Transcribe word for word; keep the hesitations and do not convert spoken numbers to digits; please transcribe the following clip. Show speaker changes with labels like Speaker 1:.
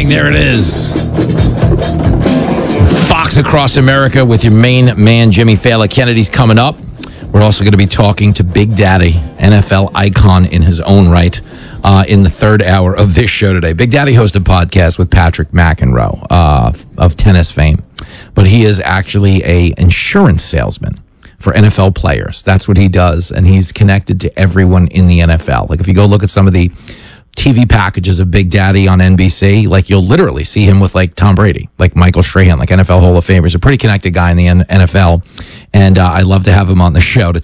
Speaker 1: morning. There it is. Fox Across America with your main man, Jimmy Fallon. Kennedy's coming up. We're also going to be talking to Big Daddy, N F L icon in his own right, uh, in the third hour of this show today. Big Daddy hosts a podcast with Patrick McEnroe uh, of tennis fame, but he is actually a insurance salesman for N F L players. That's what he does, and he's connected to everyone in the N F L. Like if you go look at some of the T V packages of Big Daddy on N B C, like you'll literally see him with like Tom Brady, like Michael Strahan, like N F L Hall of Famers. A pretty connected guy in the N F L, and uh, I love to have him on the show to